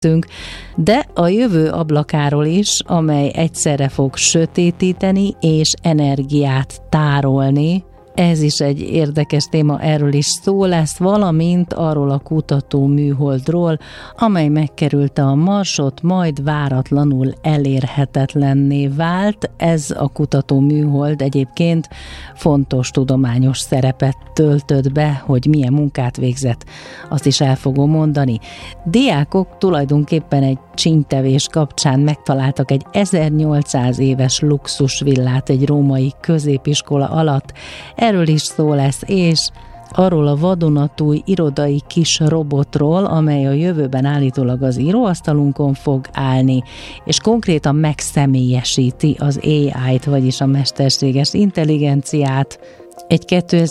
beszélgettünk, de a jövő ablakáról is, amely egyszerre fog sötétíteni és energiát tárolni. Ez is egy érdekes téma, erről is szó lesz, valamint arról a kutató műholdról, amely megkerülte a Marsot, majd váratlanul elérhetetlenné vált. Ez a kutató műhold egyébként fontos tudományos szerepet töltött be, hogy milyen munkát végzett, azt is el fogom mondani. Diákok tulajdonképpen egy csínytevés kapcsán megtaláltak egy 1800 éves luxusvillát egy római középiskola alatt. Erről is szó lesz, és arról a vadonatúj irodai kis robotról, amely a jövőben állítólag az íróasztalunkon fog állni, és konkrétan megszemélyesíti az AI-t, vagyis a mesterséges intelligenciát. Egy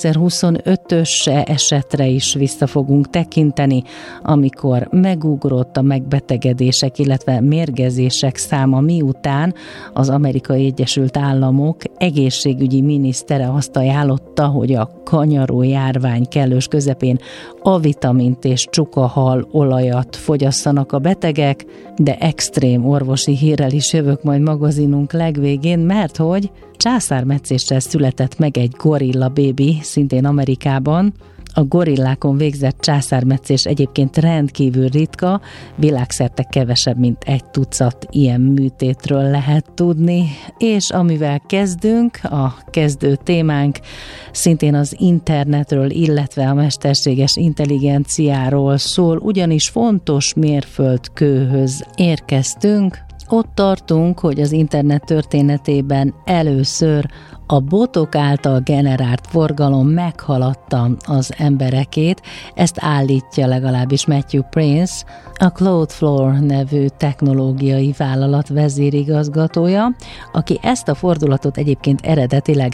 2025-ös esetre is vissza fogunk tekinteni, amikor megugrott a megbetegedések, illetve mérgezések száma, miután az Amerikai Egyesült Államok egészségügyi minisztere azt ajánlotta, hogy a kanyaró járvány kellős közepén A-vitamint és csukahal olajat fogyasszanak a betegek, de extrém orvosi hírrel is jövök majd magazinunk legvégén, mert hogy császármetszéssel született meg egy gorilla bébi, szintén Amerikában. A gorillákon végzett császármetszés egyébként rendkívül ritka, világszerte kevesebb, mint 1 tucat ilyen műtétről lehet tudni, és amivel kezdünk, a kezdő témánk szintén az internetről, illetve a mesterséges intelligenciáról szól, ugyanis fontos mérföldkőhöz érkeztünk. Ott tartunk, hogy az internet történetében először a botok által generált forgalom meghaladta az emberekét, ezt állítja legalábbis Matthew Prince, a Cloudflare nevű technológiai vállalat vezérigazgatója, aki ezt a fordulatot egyébként eredetileg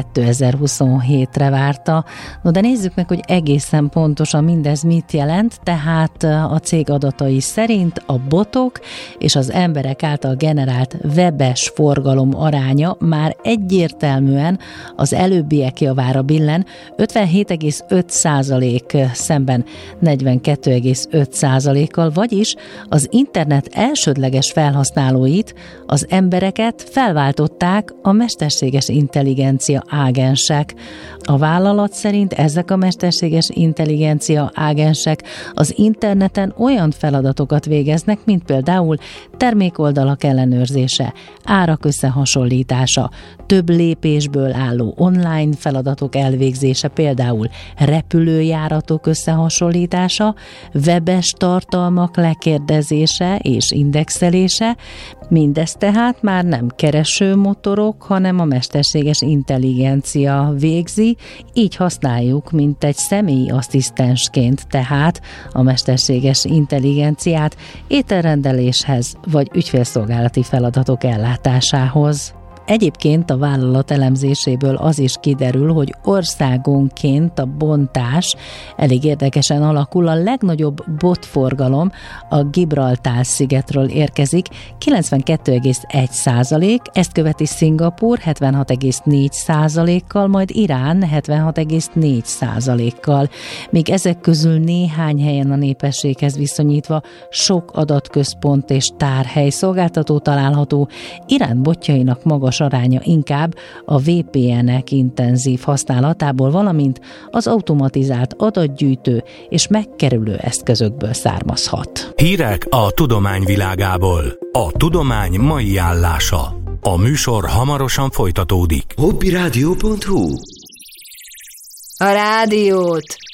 2027-re várta. No, de nézzük meg, hogy egészen pontosan mindez mit jelent, tehát a cég adatai szerint a botok és az emberek által generált webes forgalom aránya már egyértelműen az előbbiek javára billen, 57,5% szemben 42,5%-kal, vagyis az internet elsődleges felhasználóit, az embereket felváltották a mesterséges intelligencia ágensek. A vállalat szerint ezek a mesterséges intelligencia ágensek az interneten olyan feladatokat végeznek, mint például termékoldalak ellenőrzése, árak összehasonlítása, több lépésből álló online feladatok elvégzése, például repülőjáratok összehasonlítása, webes tartalmak lekérdezése és indexelése, mindez tehát már nem keresőmotorok, hanem a mesterséges intelligencia végzi, így használjuk, mint egy személyi asszisztensként tehát a mesterséges intelligenciát ételrendeléshez vagy ügyfélszolgálati feladatok ellátásához. Egyébként a vállalat elemzéséből az is kiderül, hogy országonként a bontás elég érdekesen alakul. A legnagyobb botforgalom a Gibraltár-szigetről érkezik, 92,1%, ezt követi Szingapúr 76,4%-kal, majd Irán 76,4%-kal. Míg ezek közül néhány helyen a népességhez viszonyítva sok adatközpont és tárhely szolgáltató található, Irán botjainak magas aránya inkább a VPN-ek intenzív használatából, valamint az automatizált adatgyűjtő és megkerülő eszközökből származhat. Hírek a tudomány világából. A tudomány mai állása. A műsor hamarosan folytatódik. Hobbiradio.hu. A rádiót